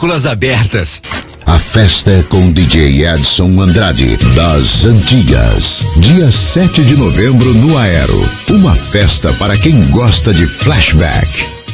matrículas abertas. A festa é com DJ Edson Andrade, das Antigas. Dia 7 de novembro no Aero. Uma festa para quem gosta de flashback.